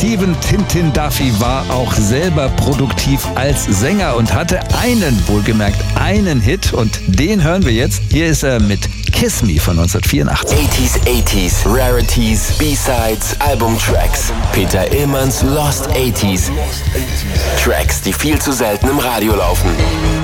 Stephen Tintin Duffy war auch selber produktiv als Sänger und hatte wohlgemerkt einen Hit, und den hören wir jetzt. Hier ist er mit Kiss Me von 1984. 80s, Rarities, B-Sides, Albumtracks. Peter Illmanns Lost 80s. Tracks, die viel zu selten im Radio laufen.